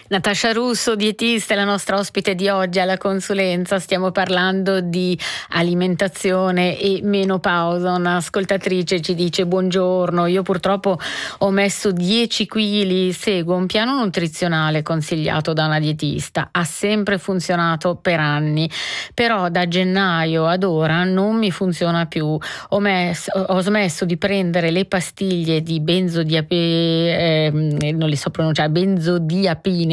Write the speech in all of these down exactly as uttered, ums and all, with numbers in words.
Natascia Russo, dietista, è la nostra ospite di oggi alla consulenza. Stiamo parlando di alimentazione e menopausa. Un'ascoltatrice ci dice: buongiorno, io purtroppo ho messo dieci chili, seguo un piano nutrizionale consigliato da una dietista, ha sempre funzionato per anni, però da gennaio ad ora non mi funziona più. Ho, messo, ho smesso di prendere le pastiglie di benzodiazepine, eh, non li so pronunciare, benzodiapine.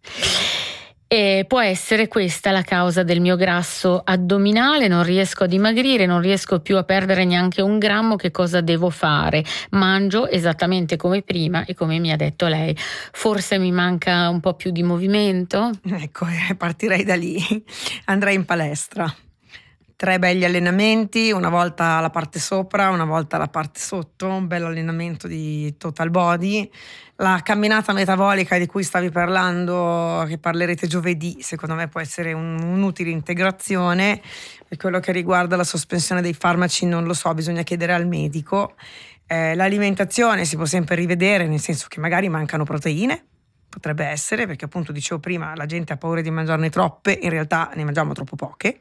E può essere questa la causa del mio grasso addominale, non riesco a dimagrire, non riesco più a perdere neanche un grammo. Che cosa devo fare? Mangio esattamente come prima e come mi ha detto lei. Forse mi manca un po' più di movimento? Ecco, eh, partirei da lì. Andrei in palestra. Tre belli allenamenti, una volta la parte sopra, una volta la parte sotto, un bel allenamento di total body. La camminata metabolica di cui stavi parlando, che parlerete giovedì, secondo me può essere un, un'utile integrazione. Per quello che riguarda la sospensione dei farmaci non lo so, bisogna chiedere al medico. Eh, l'alimentazione si può sempre rivedere, nel senso che magari mancano proteine, potrebbe essere, perché appunto dicevo prima la gente ha paura di mangiarne troppe, in realtà ne mangiamo troppo poche,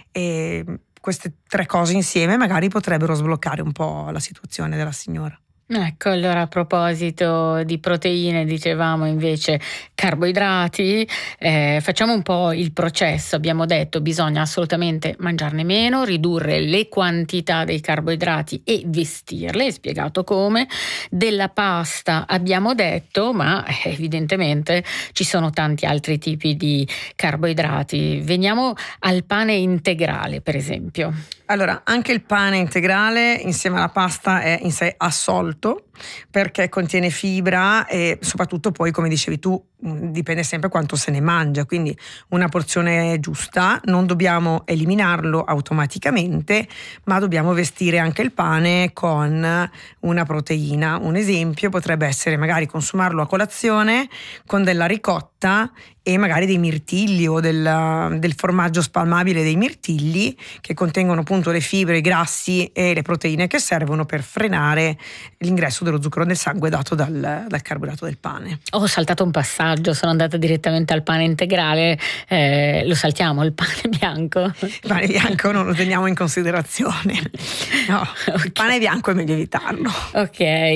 e queste tre cose insieme magari potrebbero sbloccare un po' la situazione della signora. Ecco, allora a proposito di proteine, dicevamo invece carboidrati, eh, facciamo un po' il processo. Abbiamo detto bisogna assolutamente mangiarne meno, ridurre le quantità dei carboidrati e vestirle, hai spiegato come. Della pasta abbiamo detto, ma evidentemente ci sono tanti altri tipi di carboidrati. Veniamo al pane integrale, per esempio. Allora, anche il pane integrale insieme alla pasta è in sé assolto, perché contiene fibra e soprattutto poi, come dicevi tu, dipende sempre quanto se ne mangia, quindi una porzione giusta, non dobbiamo eliminarlo automaticamente, ma dobbiamo vestire anche il pane con una proteina. Un esempio potrebbe essere magari consumarlo a colazione con della ricotta e magari dei mirtilli o del, del formaggio spalmabile dei mirtilli, che contengono appunto le fibre, i grassi e le proteine che servono per frenare l'ingresso dello zucchero nel sangue dato dal, dal carboidrato del pane. Ho saltato un passaggio, sono andata direttamente al pane integrale, eh, lo saltiamo, il pane bianco? Il pane bianco non lo teniamo in considerazione, no, okay. Il pane bianco è meglio evitarlo. Ok,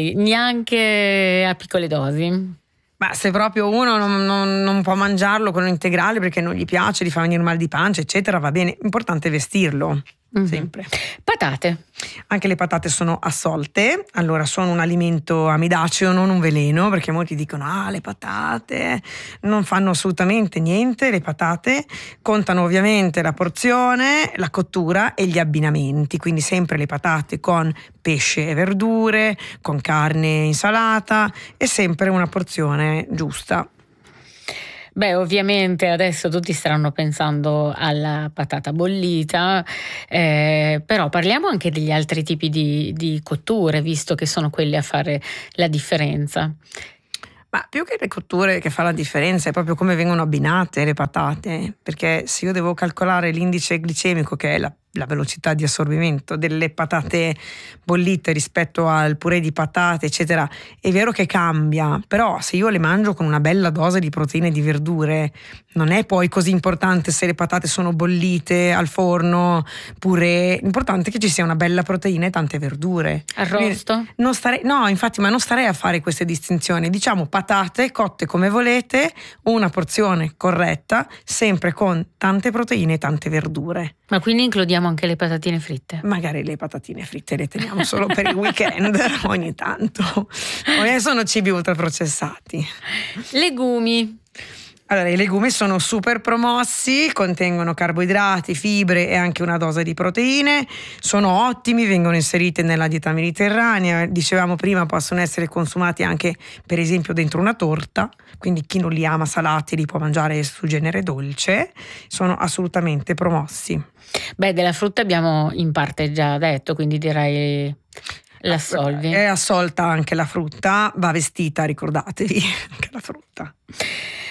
neanche a piccole dosi? Ma se proprio uno non, non, non può mangiarlo con l'integrale perché non gli piace, gli fa venire mal di pancia, eccetera, va bene, importante vestirlo. Mm-hmm. Sempre. Patate. Anche le patate sono assolte, allora sono un alimento amidaceo, non un veleno, perché molti dicono ah le patate non fanno assolutamente niente. Le patate contano ovviamente la porzione, la cottura e gli abbinamenti, quindi sempre le patate con pesce e verdure, con carne e insalata, e sempre una porzione giusta. Beh, ovviamente adesso tutti staranno pensando alla patata bollita, eh, però parliamo anche degli altri tipi di, di cotture, visto che sono quelle a fare la differenza. Ma più che le cotture che fa la differenza è proprio come vengono abbinate le patate, perché se io devo calcolare l'indice glicemico, che è la la velocità di assorbimento delle patate bollite rispetto al purè di patate, eccetera, è vero che cambia, però se io le mangio con una bella dose di proteine e di verdure, non è poi così importante se le patate sono bollite al forno, purè, l'importante è che ci sia una bella proteina e tante verdure. Arrosto? Non starei, no, infatti, ma non starei a fare queste distinzioni, diciamo patate cotte come volete, una porzione corretta, sempre con tante proteine e tante verdure. Ma quindi includiamo anche le patatine fritte? Magari le patatine fritte le teniamo solo per il weekend ogni tanto. Poi sono cibi ultraprocessati. Legumi. Allora, i legumi sono super promossi, contengono carboidrati, fibre e anche una dose di proteine, sono ottimi, vengono inseriti nella dieta mediterranea, dicevamo prima possono essere consumati anche per esempio dentro una torta, quindi chi non li ama salati li può mangiare su genere dolce, sono assolutamente promossi. Beh, della frutta abbiamo in parte già detto, quindi direi l'assolvi. È assolta anche la frutta, va vestita, ricordatevi, anche la frutta.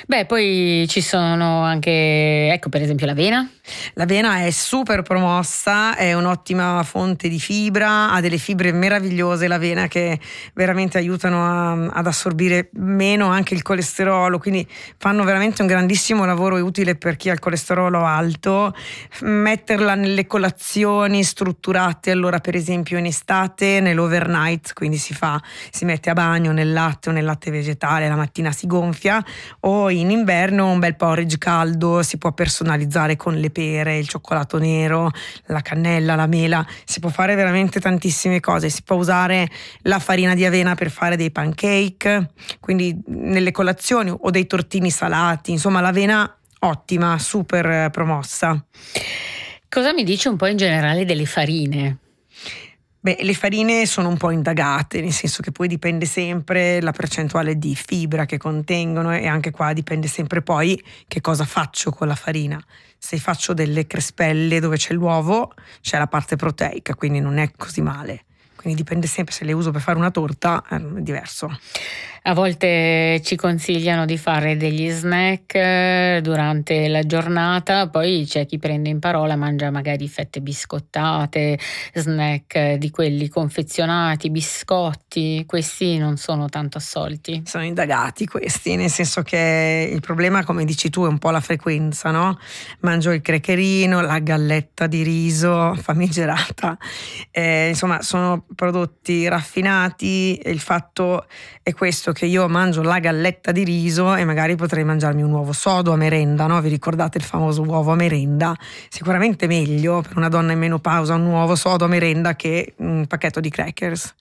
Beh, poi ci sono anche, ecco, per esempio l'avena. L'avena è super promossa, è un'ottima fonte di fibra, ha delle fibre meravigliose l'avena che veramente aiutano a, ad assorbire meno anche il colesterolo, quindi fanno veramente un grandissimo lavoro, utile per chi ha il colesterolo alto. Metterla nelle colazioni strutturate, allora per esempio in estate nell'overnight, quindi si fa, si mette a bagno nel latte o nel latte vegetale, la mattina si gonfia, o in inverno un bel porridge caldo, si può personalizzare con le pere, il cioccolato nero, la cannella, la mela, si può fare veramente tantissime cose. Si può usare la farina di avena per fare dei pancake, quindi nelle colazioni, o dei tortini salati, insomma l'avena ottima, super promossa. Cosa mi dici un po' in generale delle farine? Beh, le farine sono un po' indagate, nel senso che poi dipende sempre la percentuale di fibra che contengono, e anche qua dipende sempre poi che cosa faccio con la farina. Se faccio delle crespelle dove c'è l'uovo, c'è la parte proteica, quindi non è così male. Quindi dipende sempre, se le uso per fare una torta è diverso. A volte ci consigliano di fare degli snack durante la giornata, poi c'è chi prende in parola, mangia magari fette biscottate, snack di quelli confezionati, biscotti. Questi non sono tanto assolti. Sono indagati questi, nel senso che il problema, come dici tu, è un po' la frequenza, no? Mangio il crecherino, la galletta di riso famigerata, eh, insomma sono prodotti raffinati. Il fatto è questo, che io mangio la galletta di riso e magari potrei mangiarmi un uovo sodo a merenda, no? Vi ricordate il famoso uovo a merenda? Sicuramente meglio per una donna in menopausa un uovo sodo a merenda che un pacchetto di crackers.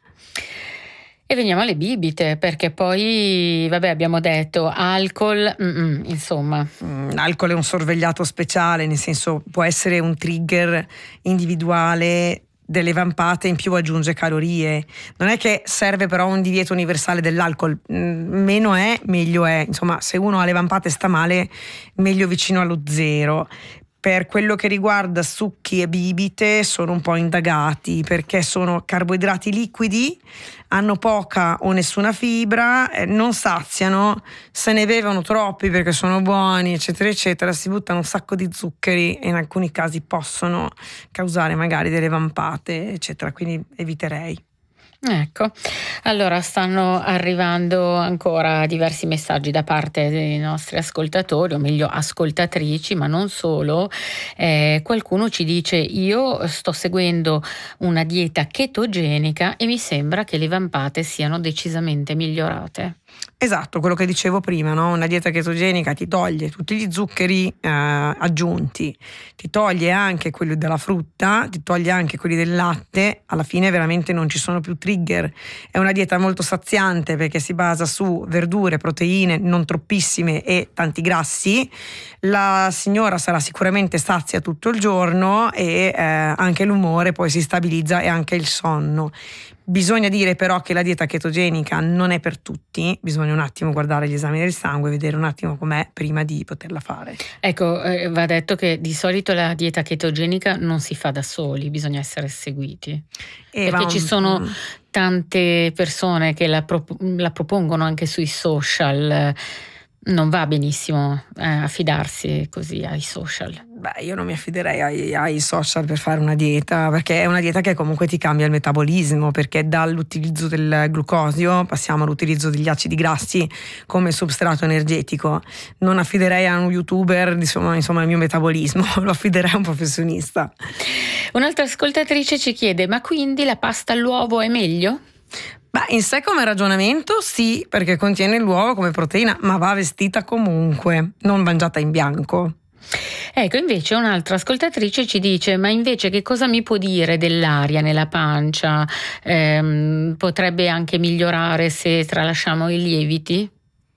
E veniamo alle bibite, perché poi, vabbè, abbiamo detto alcol, insomma. Mm, l'alcol è un sorvegliato speciale, nel senso può essere un trigger individuale delle vampate, in più aggiunge calorie. Non è che serve però un divieto universale dell'alcol, meno è meglio è, insomma se uno ha le vampate sta male, meglio vicino allo zero. Per quello che riguarda succhi e bibite sono un po' indagati, perché sono carboidrati liquidi, hanno poca o nessuna fibra, eh, non saziano, se ne bevono troppi perché sono buoni, eccetera eccetera, si buttano un sacco di zuccheri e in alcuni casi possono causare magari delle vampate, eccetera, quindi eviterei. Ecco, allora stanno arrivando ancora diversi messaggi da parte dei nostri ascoltatori, o meglio ascoltatrici, ma non solo. Eh, qualcuno ci dice: io sto seguendo una dieta chetogenica e mi sembra che le vampate siano decisamente migliorate. Esatto, quello che dicevo prima, no? Una dieta chetogenica ti toglie tutti gli zuccheri eh, aggiunti, ti toglie anche quelli della frutta, ti toglie anche quelli del latte, alla fine veramente non ci sono più trigger. È una dieta molto saziante perché si basa su verdure, proteine, non troppissime, e tanti grassi. La signora sarà sicuramente sazia tutto il giorno e eh, anche l'umore poi si stabilizza, e anche il sonno. Bisogna dire però che la dieta chetogenica non è per tutti, bisogna un attimo guardare gli esami del sangue, vedere un attimo com'è prima di poterla fare. Ecco, eh, va detto che di solito la dieta chetogenica non si fa da soli, bisogna essere seguiti. E perché va, ci sono mm. tante persone che la, pro- la propongono anche sui social. Non va benissimo eh, affidarsi così ai social. Beh, io non mi affiderei ai, ai social per fare una dieta, perché è una dieta che comunque ti cambia il metabolismo, perché dall'utilizzo del glucosio passiamo all'utilizzo degli acidi grassi come substrato energetico. Non affiderei a un youtuber insomma, insomma il mio metabolismo, lo affiderei a un professionista. Un'altra ascoltatrice ci chiede: ma quindi la pasta all'uovo è meglio? Beh, in sé come ragionamento sì, perché contiene l'uovo come proteina, ma va vestita comunque, non mangiata in bianco. Ecco, invece un'altra ascoltatrice ci dice: ma invece che cosa mi può dire dell'aria nella pancia? Ehm, potrebbe anche migliorare se tralasciamo i lieviti?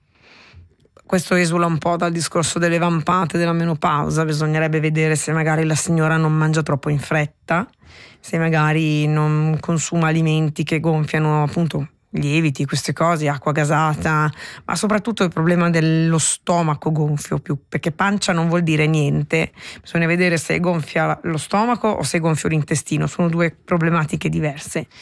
Questo esula un po' dal discorso delle vampate, della menopausa. Bisognerebbe vedere se magari la signora non mangia troppo in fretta, se magari non consuma alimenti che gonfiano appunto lieviti, queste cose, acqua gasata, ma soprattutto il problema dello stomaco gonfio, più perché pancia non vuol dire niente, bisogna vedere se gonfia lo stomaco o se gonfia l'intestino, sono due problematiche diverse.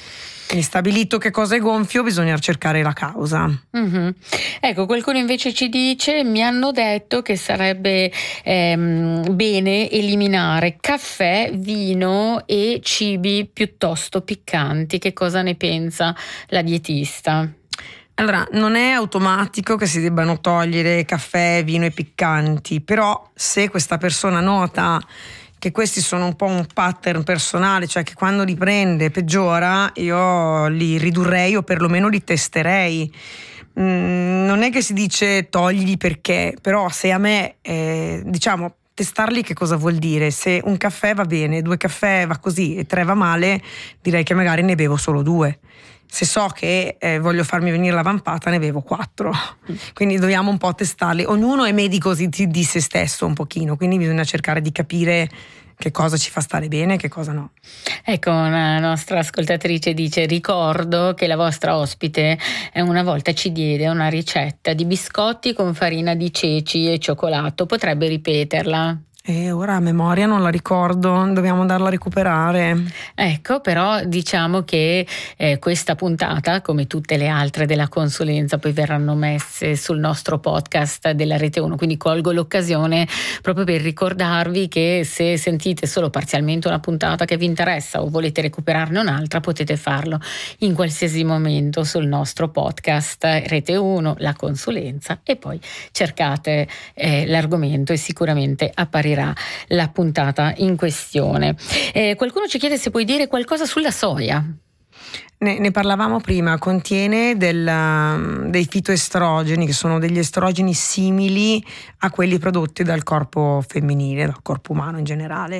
Quindi stabilito che cosa è gonfio, bisogna cercare la causa. Mm-hmm. Ecco, qualcuno invece ci dice: mi hanno detto che sarebbe ehm, bene eliminare caffè, vino e cibi piuttosto piccanti. Che cosa ne pensa la dietista? Allora, non è automatico che si debbano togliere caffè, vino e piccanti, però se questa persona nota che questi sono un po' un pattern personale, cioè che quando li prende peggiora, io li ridurrei o perlomeno li testerei. Mm, non è che si dice togli perché, però se a me, eh, diciamo, testarli che cosa vuol dire? Se un caffè va bene, due caffè va così e tre va male, direi che magari ne bevo solo due. Se so che eh, voglio farmi venire la vampata, ne bevo quattro. Quindi dobbiamo un po' testarli. Ognuno è medico di, di se stesso un pochino, quindi bisogna cercare di capire che cosa ci fa stare bene e che cosa no. Ecco, una nostra ascoltatrice dice: ricordo che la vostra ospite una volta ci diede una ricetta di biscotti con farina di ceci e cioccolato, potrebbe ripeterla? E ora a memoria non la ricordo, dobbiamo andarla a recuperare. Ecco, però diciamo che eh, questa puntata, come tutte le altre della consulenza, poi verranno messe sul nostro podcast della Rete uno, quindi colgo l'occasione proprio per ricordarvi che se sentite solo parzialmente una puntata che vi interessa o volete recuperarne un'altra, potete farlo in qualsiasi momento sul nostro podcast Rete uno, la consulenza, e poi cercate eh, l'argomento e sicuramente apparirà la puntata in questione. Eh, qualcuno ci chiede se puoi dire qualcosa sulla soia. Ne, ne parlavamo prima, contiene del, dei fitoestrogeni, che sono degli estrogeni simili a quelli prodotti dal corpo femminile, dal corpo umano in generale.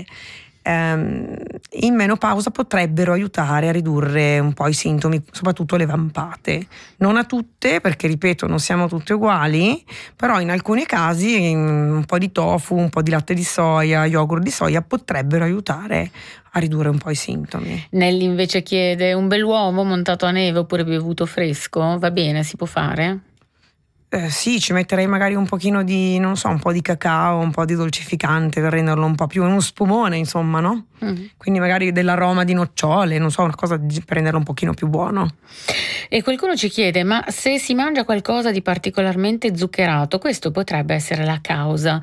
In menopausa potrebbero aiutare a ridurre un po' i sintomi, soprattutto le vampate. Non a tutte, perché ripeto, non siamo tutte uguali, però in alcuni casi un po' di tofu, un po' di latte di soia, yogurt di soia potrebbero aiutare a ridurre un po' i sintomi. Nelly invece chiede: un bell'uovo montato a neve oppure bevuto fresco? Va bene, si può fare? Eh, sì, ci metterei magari un pochino di, non so, un po' di cacao, un po' di dolcificante per renderlo un po' più uno spumone, insomma, no? Mm. Quindi magari dell'aroma di nocciole, non so, una cosa per renderlo un pochino più buono. E qualcuno ci chiede: ma se si mangia qualcosa di particolarmente zuccherato, questo potrebbe essere la causa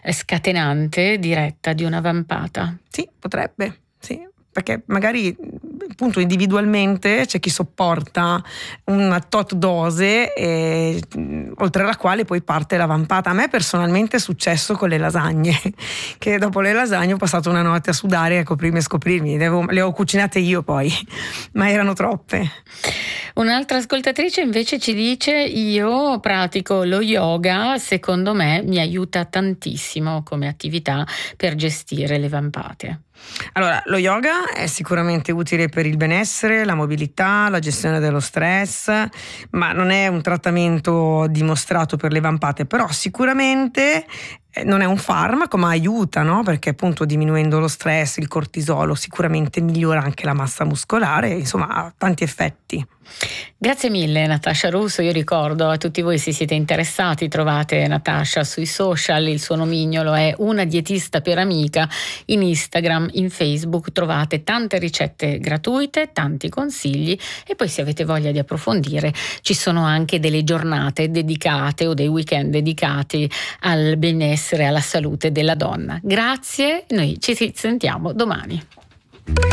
scatenante diretta di una vampata? Sì, potrebbe, sì. Perché magari appunto individualmente c'è chi sopporta una tot dose e, oltre la quale poi parte la vampata. A me personalmente è successo con le lasagne, che dopo le lasagne ho passato una notte a sudare e a coprirmi e scoprirmi. Le, avevo, le ho cucinate io poi, ma erano troppe. Un'altra ascoltatrice invece ci dice: io pratico lo yoga, secondo me mi aiuta tantissimo come attività per gestire le vampate. Allora, lo yoga è sicuramente utile per il benessere, la mobilità, la gestione dello stress, ma non è un trattamento dimostrato per le vampate, però sicuramente non è un farmaco, ma aiuta, no? Perché appunto diminuendo lo stress, il cortisolo, sicuramente migliora anche la massa muscolare, insomma ha tanti effetti. Grazie mille Natascia Russo. Io ricordo a tutti voi, se siete interessati, trovate Natascia sui social, il suo nomignolo è Una Dietista per Amica, in Instagram, in Facebook trovate tante ricette gratuite, tanti consigli, e poi se avete voglia di approfondire ci sono anche delle giornate dedicate o dei weekend dedicati al benessere e alla salute della donna. Grazie, noi ci sentiamo domani.